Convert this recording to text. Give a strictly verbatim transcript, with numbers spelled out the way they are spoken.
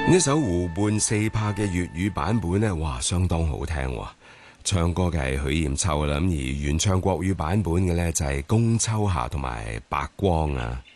呢首湖畔四拍嘅粵語版本呢，哇，相當好聽喎！唱歌嘅係許艷秋啦，咁而原唱國語版本嘅呢，就係龔秋霞同埋白光啊。